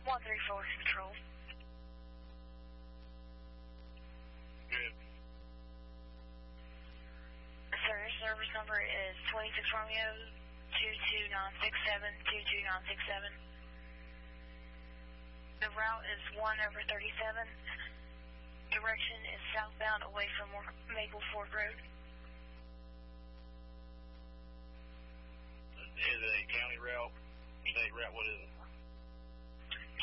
134 Control. Good. Sir, your service number is 26 Romeo 22967, 22967. The route is 1/37. Direction is southbound away from Maple Fork Road. Is it a county route, state route, what is it?